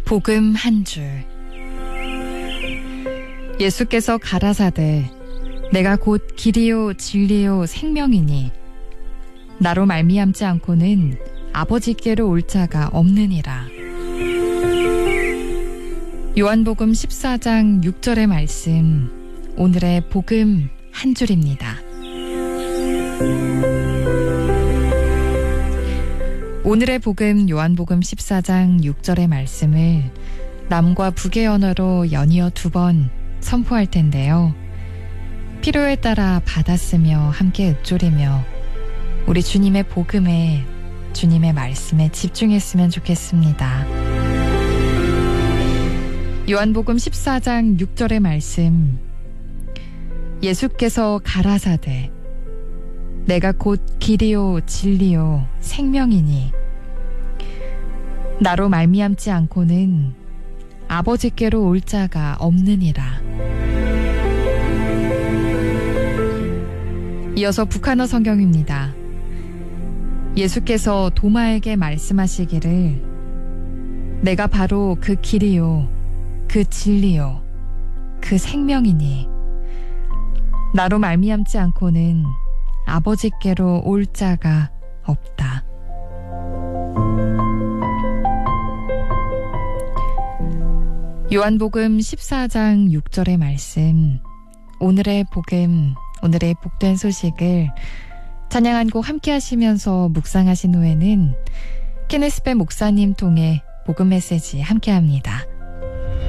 복음 한 줄. 예수께서 가라사대 내가 곧 길이요 진리요 생명이니 나로 말미암지 않고는 아버지께로 올 자가 없느니라. 요한복음 14장 6절의 말씀, 오늘의 복음 한 줄입니다. 오늘의 복음 요한복음 14장 6절의 말씀을 남과 북의 언어로 연이어 2번 선포할 텐데요. 필요에 따라 받았으며 함께 읊조리며 우리 주님의 복음에, 주님의 말씀에 집중했으면 좋겠습니다. 요한복음 14장 6절의 말씀, 예수께서 가라사대 내가 곧 길이요 진리요 생명이니 나로 말미암지 않고는 아버지께로 올 자가 없느니라. 이어서 북한어 성경입니다. 예수께서 도마에게 말씀하시기를 내가 바로 그 길이요 그 진리요 그 생명이니 나로 말미암지 않고는 아버지께로 올 자가 없다. 요한복음 14장 6절의 말씀, 오늘의 복음, 오늘의 복된 소식을 찬양한 곡 함께 하시면서 묵상하신 후에는 케네스 배 목사님 통해 복음 메시지 함께 합니다.